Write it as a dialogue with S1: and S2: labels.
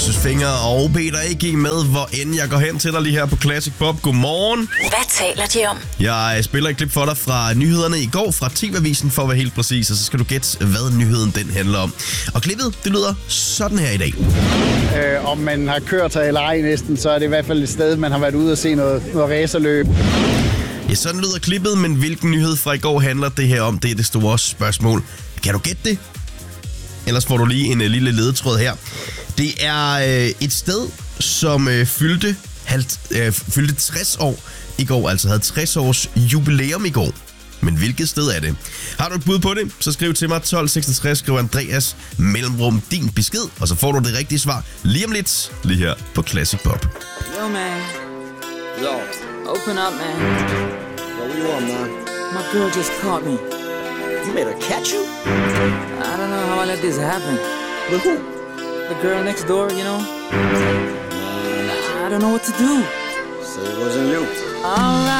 S1: krydses fingre og Peter A.G. med, hvor end jeg går hen til dig lige her på Classic Pop. Godmorgen.
S2: Hvad taler de om?
S1: Jeg spiller et klip for dig fra nyhederne i går fra TV-avisen for at være helt præcis, og så skal du gætte, hvad nyheden den handler om. Og klippet, det lyder sådan her i dag.
S3: Om man har kørt sig eller ej næsten, så er det i hvert fald et sted, man har været ude og se noget racerløb.
S1: Ja, sådan lyder klippet, men hvilken nyhed fra i går handler det her om? Det er det store spørgsmål. Kan du gætte det? Ellers får du lige en lille ledetråd her. Det er et sted, som fyldte 60 år i går, altså havde 60 års jubilæum i går. Men hvilket sted er det? Har du et bud på det, så skriv til mig 1266, skriv Andreas mellemrum din besked, og så får du det rigtige svar lige om lidt, lige her på Classic Pop.
S4: Yo, man.
S5: Yo.
S4: Open up, man.
S5: Yo, what you want, man?
S4: My girl just caught me.
S5: You made her catch you?
S4: I don't know how I let this happen.
S5: With who?
S4: The girl next door, you know? I don't know what to do.
S5: So it wasn't you.
S4: All right.